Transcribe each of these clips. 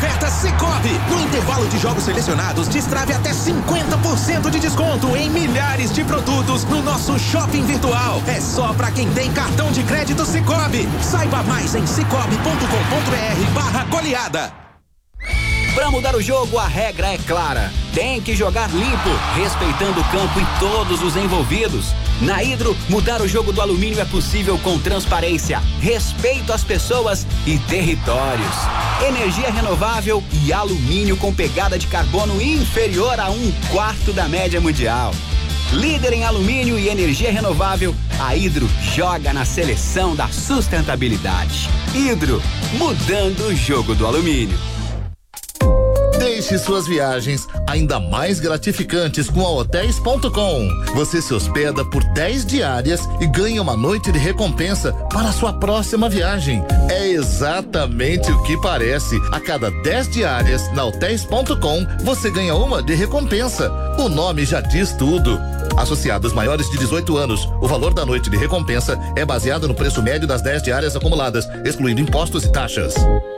ofertas Sicoob. No intervalo de jogos selecionados, destrave até 50% de desconto em milhares de produtos no nosso shopping virtual. É só pra quem tem cartão de crédito Sicoob. Saiba mais em cicobi.com.br/goleada. Para mudar o jogo, a regra é clara. Tem que jogar limpo, respeitando o campo e todos os envolvidos. Na Hidro, mudar o jogo do alumínio é possível com transparência, respeito às pessoas e territórios. Energia renovável e alumínio com pegada de carbono inferior a 1/4 da média mundial. Líder em alumínio e energia renovável, a Hidro joga na seleção da sustentabilidade. Hidro, mudando o jogo do alumínio. Deixe suas viagens ainda mais gratificantes com a Hotéis.com. Você se hospeda por 10 diárias e ganha uma noite de recompensa para a sua próxima viagem. É exatamente o que parece. A cada 10 diárias na Hotéis.com, você ganha uma de recompensa. O nome já diz tudo. Associados maiores de 18 anos, o valor da noite de recompensa é baseado no preço médio das 10 diárias acumuladas, excluindo impostos e taxas.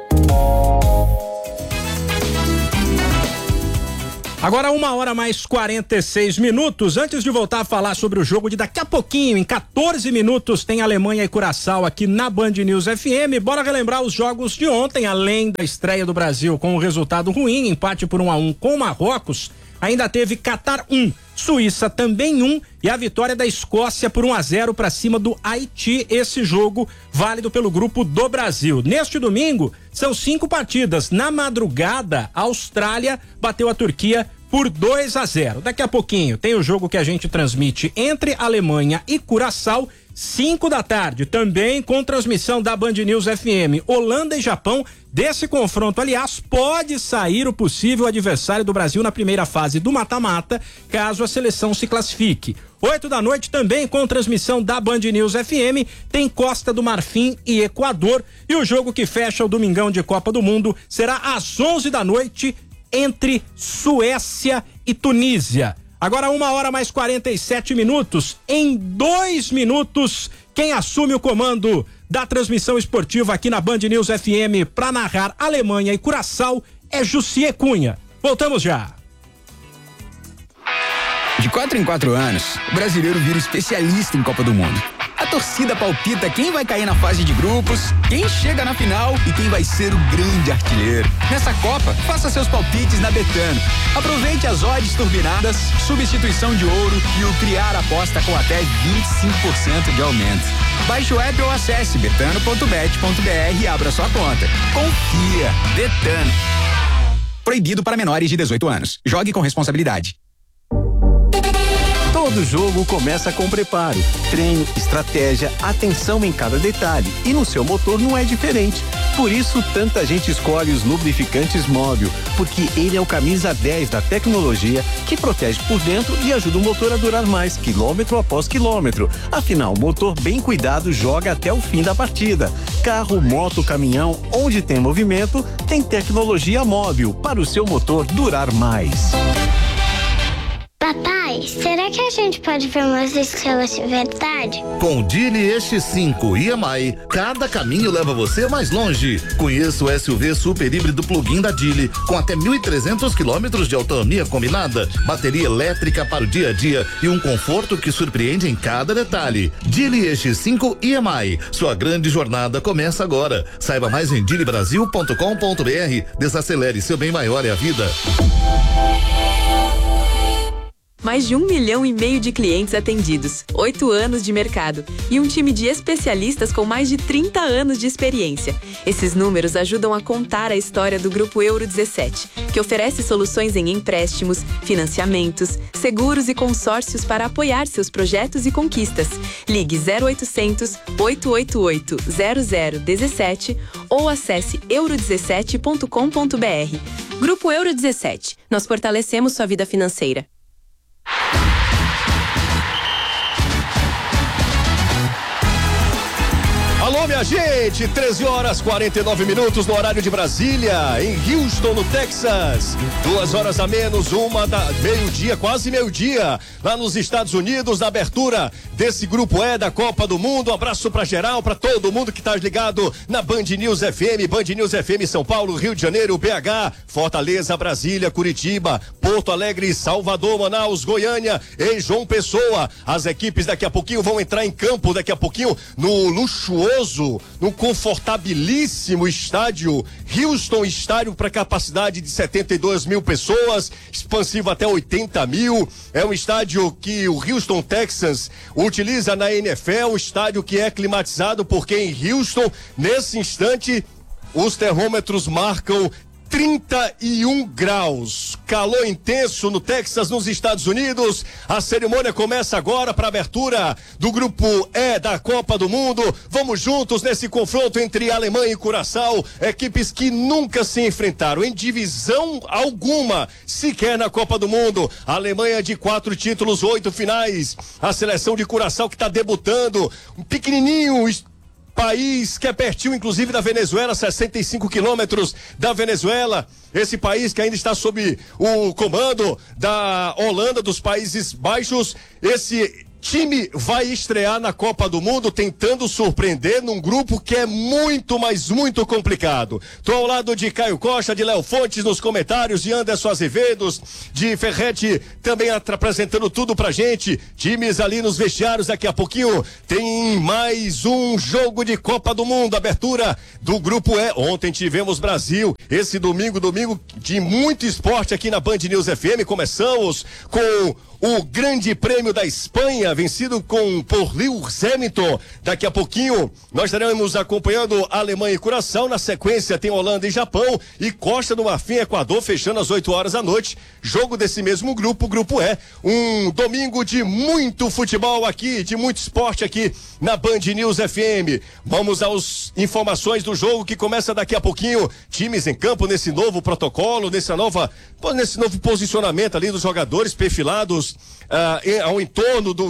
Agora 1h mais 46. Antes de voltar a falar sobre o jogo de daqui a pouquinho, em 14 minutos, tem Alemanha e Curaçao aqui na Band News FM. Bora relembrar os jogos de ontem, além da estreia do Brasil com um resultado ruim, empate por 1-1 com o Marrocos. Ainda teve Catar 1, Suíça também 1 e a vitória da Escócia por 1-0 para cima do Haiti. Esse jogo válido pelo grupo do Brasil. Neste domingo, são 5 partidas. Na madrugada, a Austrália bateu a Turquia por 2-0. Daqui a pouquinho tem o jogo que a gente transmite entre Alemanha e Curaçao, 5 da tarde, também com transmissão da Band News FM. Holanda e Japão. Desse confronto, aliás, pode sair o possível adversário do Brasil na primeira fase do mata-mata, caso a seleção se classifique. 8 da noite, também com transmissão da Band News FM, tem Costa do Marfim e Equador. E o jogo que fecha o domingão de Copa do Mundo será às 11 da noite, entre Suécia e Tunísia. Agora 1h mais 47. Em 2 minutos, quem assume o comando da transmissão esportiva aqui na Band News FM para narrar Alemanha e Curaçao é Jussier Cunha. Voltamos já. De 4 em 4 anos, o brasileiro vira especialista em Copa do Mundo. A torcida palpita quem vai cair na fase de grupos, quem chega na final e quem vai ser o grande artilheiro. Nessa Copa, faça seus palpites na Betano. Aproveite as odds turbinadas, substituição de ouro e o criar aposta com até 25% de aumento. Baixe o app ou acesse betano.bet.br e abra sua conta. Confia, Betano. Proibido para menores de 18 anos. Jogue com responsabilidade. Todo jogo começa com preparo, treino, estratégia, atenção em cada detalhe, e no seu motor não é diferente. Por isso, tanta gente escolhe os lubrificantes Móbil, porque ele é o camisa 10 da tecnologia que protege por dentro e ajuda o motor a durar mais, quilômetro após quilômetro. Afinal, o motor bem cuidado joga até o fim da partida. Carro, moto, caminhão, onde tem movimento, tem tecnologia Móbil para o seu motor durar mais. Papai, será que a gente pode ver umas estrelas de verdade? Com o Geely X5 EMI, cada caminho leva você mais longe. Conheça o SUV super híbrido plug-in da Geely, com até 1.300 quilômetros de autonomia combinada, bateria elétrica para o dia a dia e um conforto que surpreende em cada detalhe. Geely X5 EMI, sua grande jornada começa agora. Saiba mais em geelybrasil.com.br. Desacelere, seu bem maior é a vida. Mais de 1,5 milhão de clientes atendidos, 8 anos de mercado e um time de especialistas com mais de 30 anos de experiência. Esses números ajudam a contar a história do Grupo Euro 17, que oferece soluções em empréstimos, financiamentos, seguros e consórcios para apoiar seus projetos e conquistas. Ligue 0800 888 0017 ou acesse euro17.com.br. Grupo Euro 17. Nós fortalecemos sua vida financeira. Alô, minha gente, 13h49 no horário de Brasília, em Houston, no Texas. 2 horas a menos, meio-dia, quase meio-dia, lá nos Estados Unidos, na abertura desse grupo E da Copa do Mundo. Um abraço pra geral, pra todo mundo que tá ligado na Band News FM, Band News FM São Paulo, Rio de Janeiro, BH, Fortaleza, Brasília, Curitiba, Porto Alegre, Salvador, Manaus, Goiânia e João Pessoa. As equipes daqui a pouquinho vão entrar em campo, daqui a pouquinho, no luxuoso, no confortabilíssimo estádio Houston, estádio para capacidade de 72 mil pessoas, expansivo até 80 mil. É um estádio que o Houston Texans utiliza na NFL, um estádio que é climatizado, porque em Houston, nesse instante, os termômetros marcam 31 graus, calor intenso no Texas, nos Estados Unidos. A cerimônia começa agora para a abertura do grupo E da Copa do Mundo. Vamos juntos nesse confronto entre Alemanha e Curaçao, equipes que nunca se enfrentaram em divisão alguma, sequer na Copa do Mundo. A Alemanha de 4 títulos, 8 finais. A seleção de Curaçao que está debutando, um pequenininho país que é pertinho, inclusive, da Venezuela, 65 quilômetros da Venezuela. Esse país que ainda está sob o comando da Holanda, dos Países Baixos. Esse time vai estrear na Copa do Mundo tentando surpreender num grupo que é muito, mas muito complicado. Tô ao lado de Caio Costa, de Léo Fontes nos comentários, de Anderson Azevedos, de Ferretti também apresentando tudo pra gente. Times ali nos vestiários, daqui a pouquinho tem mais um jogo de Copa do Mundo, abertura do grupo E. Ontem tivemos Brasil, esse domingo de muito esporte aqui na Band News FM. Começamos com o Grande Prêmio da Espanha, vencido por Lewis Hamilton. Daqui a pouquinho nós estaremos acompanhando Alemanha e Curaçao. Na sequência tem Holanda e Japão e Costa do Marfim e Equador, fechando às 8 horas da noite. Jogo desse mesmo grupo, grupo E. Um domingo de muito futebol aqui, de muito esporte aqui na Band News FM. Vamos às informações do jogo que começa daqui a pouquinho. Times em campo nesse novo protocolo, nesse novo posicionamento ali dos jogadores perfilados ao entorno do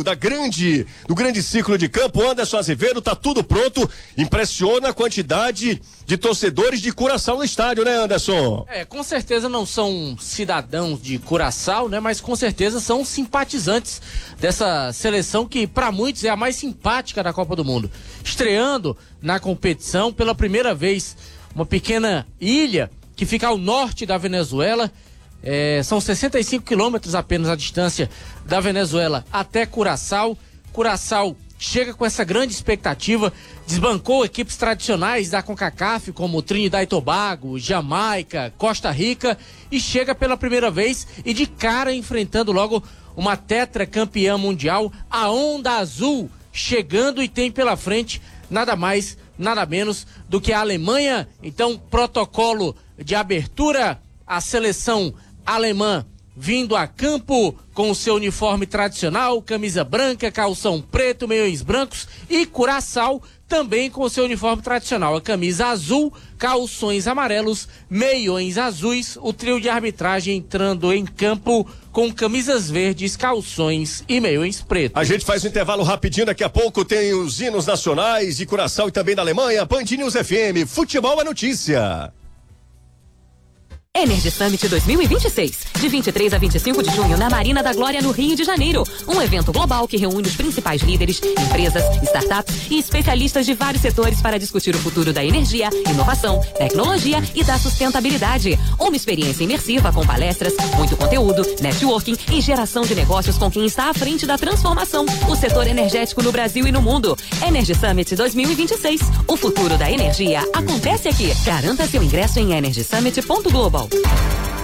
grande círculo de campo. Anderson Azevedo, tá tudo pronto. Impressiona a quantidade de torcedores de Curaçao no estádio, né, Anderson? Com certeza não são cidadãos de Curaçao, né, mas com certeza são simpatizantes dessa seleção que para muitos é a mais simpática da Copa do Mundo. Estreando na competição pela primeira vez, uma pequena ilha que fica ao norte da Venezuela. São 65 quilômetros apenas a distância da Venezuela até Curaçao. Curaçao chega com essa grande expectativa, desbancou equipes tradicionais da CONCACAF como Trinidad e Tobago, Jamaica, Costa Rica, e chega pela primeira vez e de cara enfrentando logo uma tetracampeã mundial, a Onda Azul, chegando, e tem pela frente nada mais, nada menos do que a Alemanha. Então, protocolo de abertura, a seleção alemã vindo a campo com o seu uniforme tradicional, camisa branca, calção preto, meiões brancos, e Curaçao também com o seu uniforme tradicional, a camisa azul, calções amarelos, meiões azuis. O trio de arbitragem entrando em campo com camisas verdes, calções e meiões pretos. A gente faz um intervalo rapidinho, daqui a pouco tem os hinos nacionais de Curaçao e também da Alemanha. Band News FM, futebol é notícia. Energy Summit 2026, de 23 a 25 de junho na Marina da Glória, no Rio de Janeiro. Um evento global que reúne os principais líderes, empresas, startups e especialistas de vários setores para discutir o futuro da energia, inovação, tecnologia e da sustentabilidade. Uma experiência imersiva com palestras, muito conteúdo, networking e geração de negócios com quem está à frente da transformação do setor energético no Brasil e no mundo. Energy Summit 2026, o futuro da energia acontece aqui. Garanta seu ingresso em energysummit.global.